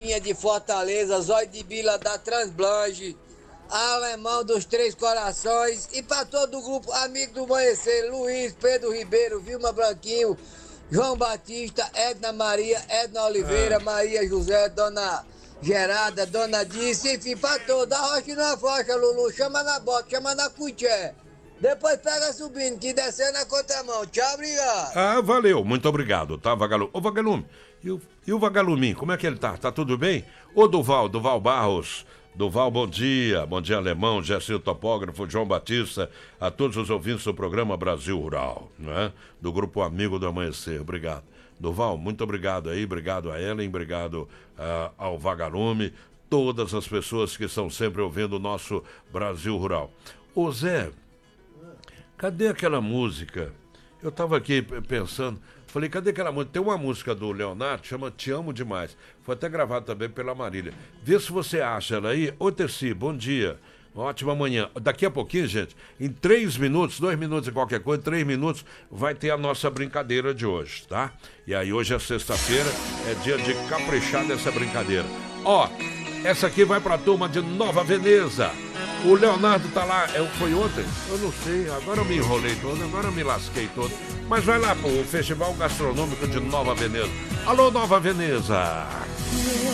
Zequinha de Fortaleza, Zóio de Bila da Transblanche, Alemão dos Três Corações e para todo o grupo Amigo do Amanhecer, Luiz, Pedro Ribeiro, Vilma Branquinho, João Batista, Edna Maria, Edna Oliveira, Maria José, Dona Gerada, Dona Dice, enfim, para todos. Arrocha na faixa, Lulu, chama na bota, chama na cuiché. Depois pega subindo, que descer na contramão. Tchau, obrigado. Ah, valeu, muito obrigado, tá, Vagalume? Ô, Vagalume, e o Vagaluminho, como é que ele tá? Tá tudo bem? Ô, Duval Barros, Duval, bom dia, Alemão, Gessil Topógrafo, João Batista, a todos os ouvintes do programa Brasil Rural, né? Do Grupo Amigo do Amanhecer, obrigado. Duval, muito obrigado aí, obrigado a Ellen, obrigado ao Vagalume, todas as pessoas que estão sempre ouvindo o nosso Brasil Rural. Ô Zé, cadê aquela música? Eu tava aqui pensando, falei, cadê aquela música? Tem uma música do Leonardo, chama Te Amo Demais. Foi até gravada também pela Marília. Vê se você acha ela aí. Ô, Terci, bom dia. Uma ótima manhã. Daqui a pouquinho, gente, em 3 minutos, 2 minutos e qualquer coisa, 3 minutos, vai ter a nossa brincadeira de hoje, tá? E aí, hoje é sexta-feira, é dia de caprichar nessa brincadeira. Ó, essa aqui vai pra turma de Nova Veneza. O Leonardo tá lá, foi ontem? Eu não sei, agora eu me enrolei todo, agora eu me lasquei todo. Mas vai lá pro Festival Gastronômico de Nova Veneza. Alô, Nova Veneza!